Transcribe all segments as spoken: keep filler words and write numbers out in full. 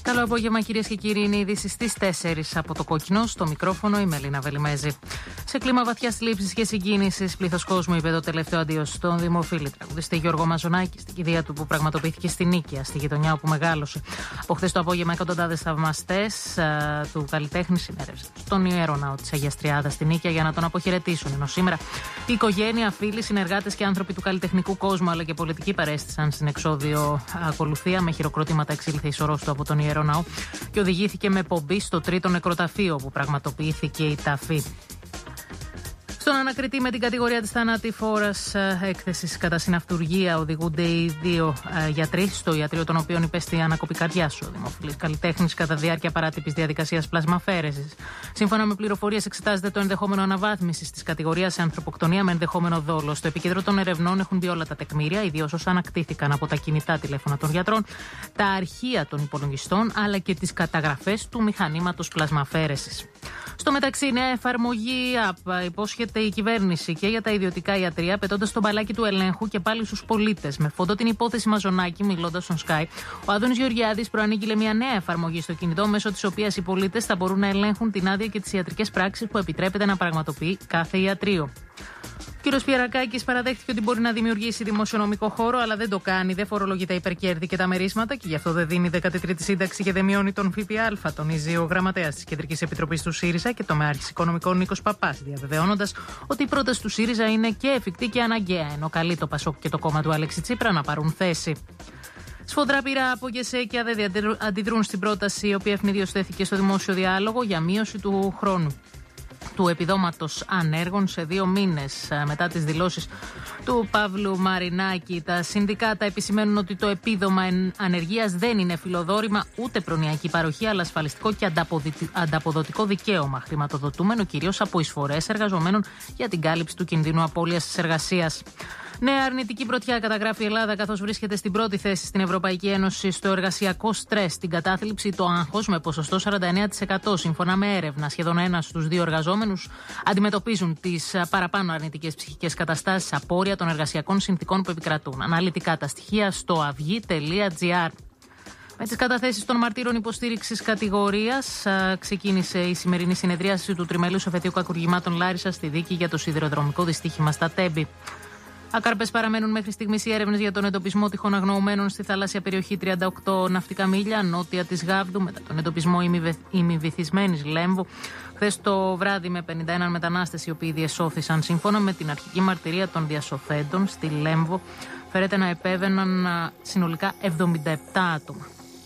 Καλό απόγευμα, κυρίες και κύριοι. Είναι ειδήσεις στις τέσσερις από το Κόκκινο. Στο μικρόφωνο η Μελίνα Βελιμέζη. Σε κλίμα βαθιάς θλίψης και συγκίνησης, πλήθος κόσμου είπε το τελευταίο αντίο στον δημοφίλη τραγουδιστή Γιώργο Μαζονάκη στην κηδεία του που πραγματοποιήθηκε στη Νίκαια, στη γειτονιά όπου μεγάλωσε. Από χθες το απόγευμα, εκατοντάδες θαυμαστές του καλλιτέχνη συνέρευσαν στον Ιερό Ναό της Αγίας Τριάδας στη Νίκαια για να τον αποχαιρετήσουν. Ενώ σήμερα η οικογένεια, φίλοι, συνεργάτες και άνθρωποι του καλλιτεχνικού κόσμου αλλά και πολιτικοί παρέστησαν στην εξώδιο ακολουθία. Με χειροκρότηματα εξήλθε η σωρός του από τον Ιερό Ναό και οδηγήθηκε με πομπή στο τρίτο νεκροταφείο που πραγματοποιήθηκε η ταφή. Στον ανακριτή με την κατηγορία της θανάτηφόρας έκθεσης κατά συναυτουργία οδηγούνται οι δύο ε, γιατροί, στο ιατρείο των οποίων υπέστη ανακοπή καρδιάς ο δημοφιλής καλλιτέχνης κατά διάρκεια παράτυπης διαδικασίας πλασμαφαίρεσης. Σύμφωνα με πληροφορίες, εξετάζεται το ενδεχόμενο αναβάθμισης της κατηγορίας σε ανθρωποκτονία με ενδεχόμενο δόλο. Στο επίκεντρο των ερευνών έχουν μπει όλα τα τεκμήρια, ιδίως όσα ανακτήθηκαν από τα κινητά τηλέφωνα των γιατρών, τα αρχεία των υπολογιστών αλλά και τις καταγραφές του μηχανήματος πλασμαφαίρεσης. Στο μεταξύ, νέα εφαρμογή App υπόσχεται η κυβέρνηση και για τα ιδιωτικά ιατρεία, πετώντας το μπαλάκι του ελέγχου και πάλι στους πολίτες. Με φόντο την υπόθεση Μαζονάκη, μιλώντας στον Sky, ο Άδωνης Γεωργιάδης προανήγγειλε μια νέα εφαρμογή στο κινητό, μέσω της οποίας οι πολίτες θα μπορούν να ελέγχουν την άδεια και τις ιατρικές πράξεις που επιτρέπεται να πραγματοποιεί κάθε ιατρείο. Ο κ. Πιερακάκης παραδέχτηκε ότι μπορεί να δημιουργήσει δημοσιονομικό χώρο, αλλά δεν το κάνει. Δεν φορολογεί τα υπερκέρδη και τα μερίσματα και γι' αυτό δεν δίνει δέκατη τρίτη σύνταξη και δεν μειώνει τον ΦΠΑ, τονίζει ο γραμματέας της Κεντρικής Επιτροπής του ΣΥΡΙΖΑ και τομεάρχης οικονομικών Νίκος Παπάς, διαβεβαιώνοντας ότι η πρόταση του ΣΥΡΙΖΑ είναι και εφικτή και αναγκαία, ενώ καλεί το ΠΑΣΟΚ και το κόμμα του Αλέξη Τσίπρα να πάρουν θέση. Σφοδρά πειρά από ΓΕΣΕΚΙΑ δεν αντιδρούν στην πρόταση, η οποία ευνηδίως τέθηκε στο δημόσιο διάλογο για μείωση του χρόνου του επιδόματος ανέργων σε δύο μήνες. Μετά τις δηλώσεις του Παύλου Μαρινάκη, τα συνδικάτα επισημαίνουν ότι το επίδομα ανεργίας δεν είναι φιλοδόρημα ούτε προνοιακή παροχή, αλλά ασφαλιστικό και ανταποδοτικό δικαίωμα, χρηματοδοτούμενο κυρίως από εισφορές εργαζομένων για την κάλυψη του κινδύνου απώλειας της εργασίας. Νέα αρνητική πρωτιά καταγράφει η Ελλάδα, καθώς βρίσκεται στην πρώτη θέση στην Ευρωπαϊκή Ένωση στο εργασιακό στρες, την κατάθλιψη, το άγχος, με ποσοστό σαράντα εννέα τοις εκατό. Σύμφωνα με έρευνα, σχεδόν ένας στους δύο εργαζόμενους αντιμετωπίζουν τις παραπάνω αρνητικές ψυχικές καταστάσεις, απόρρια των εργασιακών συνθηκών που επικρατούν. Αναλυτικά τα στοιχεία στο αυγή τελεία τζι άρ. Με τις καταθέσεις των μαρτύρων υποστήριξης κατηγορίας, ξεκίνησε η σημερινή συνεδρίαση του τριμελούς εφετείου κακουργημάτων Λάρισσας στη δίκη για το σιδηροδρομικό δυστύχημα στα Τέμπη. Ακάρπες παραμένουν μέχρι στιγμής οι έρευνες για τον εντοπισμό τυχών αγνοωμένων στη θαλάσσια περιοχή τριάντα οκτώ ναυτικά μίλια νότια της Γάβδου, μετά τον εντοπισμό ημιβυθισμένης Λέμβου χθες το βράδυ με πενήντα ένα μετανάστες οι οποίοι διεσώθησαν. Σύμφωνα με την αρχική μαρτυρία των διασωθέντων στη Λέμβο, φέρεται να επέβαιναν συνολικά εβδομήντα επτά άτομα.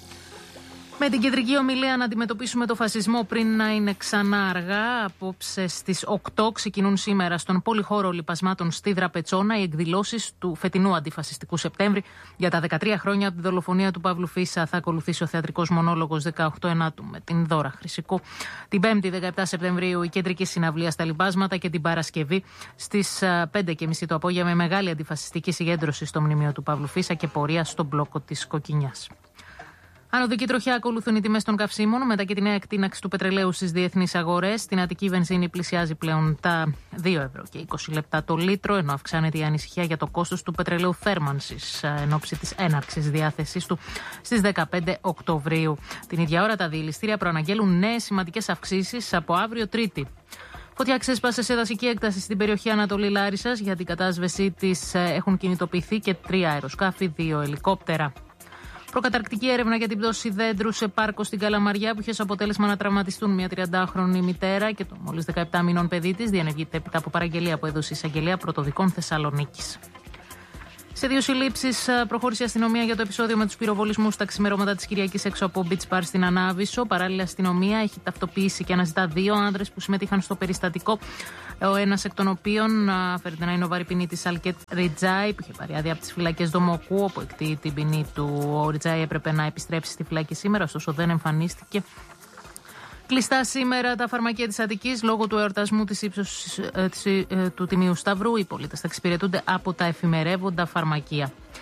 Με την κεντρική ομιλία να αντιμετωπίσουμε το φασισμό πριν να είναι ξανά αργά, απόψε στις οκτώ ξεκινούν σήμερα στον πολυχώρο λιπασμάτων στη Δραπετσόνα οι εκδηλώσεις του φετινού αντιφασιστικού Σεπτέμβρη για τα δεκατρία χρόνια από τη δολοφονία του Παύλου Φίσα. Θα ακολουθήσει ο θεατρικός μονόλογος δεκαοκτώ Ενάτου με την Δώρα Χρυσικού. Την Πέμπτη δεκαεπτά Σεπτεμβρίου η κεντρική συναυλία στα λιπάσματα και την Παρασκευή στις πέντε και μισή το απόγευμα με μεγάλη αντιφασιστική συγκέντρωση στο μνημείο του Παύλου Φίσα και πορεία στον μπλόκο της Κοκκινιάς. Ανωδική τροχιά ακολουθούν οι τιμές των καυσίμων, μετά και τη νέα εκτείναξη του πετρελαίου στις διεθνείς αγορές. Στην Αττική βενζίνη πλησιάζει πλέον τα δύο ευρώ και είκοσι λεπτά το λίτρο, ενώ αυξάνεται η ανησυχία για το κόστος του πετρελαίου θέρμανσης εν ώψη της έναρξης διάθεσης του στις δεκαπέντε Οκτωβρίου. Την ίδια ώρα τα διελιστήρια προαναγγέλουν νέες σημαντικές αυξήσεις από αύριο Τρίτη. Φωτιά ξέσπασε σε δασική έκταση στην περιοχή Ανατολή Λάρισσας. Για την κατάσβεσή της έχουν κινητοποιηθεί και τρία αεροσκάφη, δύο ελικόπτερα. Προκαταρκτική έρευνα για την πτώση δέντρου σε πάρκο στην Καλαμαριά, που είχε ως αποτέλεσμα να τραυματιστούν μια τριαντάχρονη μητέρα και το μόλις δεκαεπτά μηνών παιδί της, διενεργείται έπειτα από παραγγελία που έδωσε η Εισαγγελία Πρωτοδικών Θεσσαλονίκης. Σε δύο συλλήψεις προχώρησε η αστυνομία για το επεισόδιο με τους πυροβολισμούς στα ξημερώματα της Κυριακής έξω από Beach Bar στην Ανάβησο. Παράλληλα, η αστυνομία έχει ταυτοποιήσει και αναζητά δύο άνδρες που συμμετείχαν στο περιστατικό. Ο ένας εκ των οποίων φέρεται να είναι ο βαρυπινίτης Αλκέτ Ριτζάη, που είχε πάρει άδεια από τις φυλακές Δομοκού, όπου εκτείει την ποινή του. Ο Ριτζάη έπρεπε να επιστρέψει στη φυλακή σήμερα, ωστόσο δεν εμφανίστηκε. Κλειστά σήμερα τα φαρμακεία της Αττικής λόγω του εορτασμού της ύψος ε, της, ε, του Τιμίου Σταυρού. Οι πολίτες θα εξυπηρετούνται από τα εφημερεύοντα φαρμακεία.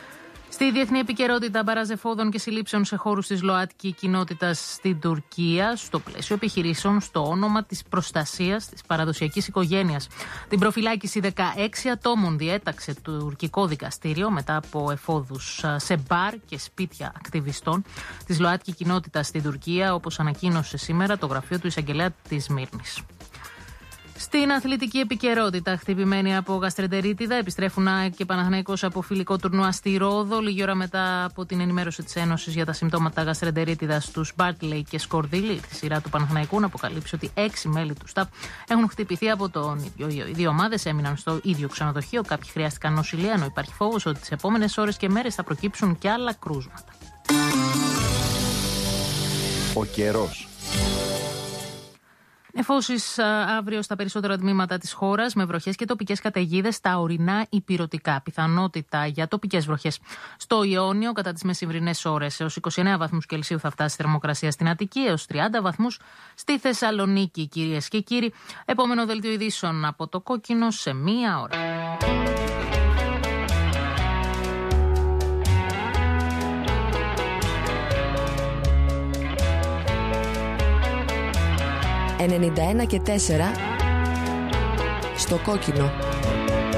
Στη διεθνή επικαιρότητα, μπαράζ εφόδων και συλλήψεων σε χώρους της ΛΟΑΤΚΙ κοινότητας στην Τουρκία, στο πλαίσιο επιχειρήσεων στο όνομα της προστασίας της παραδοσιακής οικογένειας. Την προφυλάκηση δεκαέξι ατόμων διέταξε το τουρκικό δικαστήριο μετά από εφόδους σε μπαρ και σπίτια ακτιβιστών της ΛΟΑΤΚΙ κοινότητας στην Τουρκία, όπως ανακοίνωσε σήμερα το γραφείο του εισαγγελέα της Μύρνης. Στην αθλητική επικαιρότητα, χτυπημένοι από γαστρεντερίτιδα, επιστρέφουν ΑΕΚ και Παναθηναϊκός από φιλικό τουρνουά στη Ρόδο. Λίγη ώρα μετά από την ενημέρωση της Ένωσης για τα συμπτώματα γαστρεντερίτιδας στους Μπάρτλεϊ και Σκορδίλη, τη σειρά του Παναθηναϊκού να αποκαλύψει ότι έξι μέλη του σταφ έχουν χτυπηθεί από τον ίδιο. Οι δύο ομάδες έμειναν στο ίδιο ξενοδοχείο. Κάποιοι χρειάστηκαν νοσηλεία, ενώ υπάρχει φόβος ότι τις επόμενες ώρες και μέρες θα προκύψουν και άλλα κρούσματα. Ο καιρός. Νεφώσεις αύριο στα περισσότερα τμήματα της χώρας με βροχές και τοπικές καταιγίδες στα ορεινά υπηρωτικά. Πιθανότητα για τοπικές βροχές στο Ιόνιο κατά τις μεσημβρινές ώρες. Έως είκοσι εννέα βαθμούς Κελσίου θα φτάσει η θερμοκρασία στην Αττική, έως τριάντα βαθμούς στη Θεσσαλονίκη, κυρίες και κύριοι. Επόμενο δελτίο ειδήσεων από το Κόκκινο σε μία ώρα. ενενήντα ένα και τέσσερα στο Κόκκινο.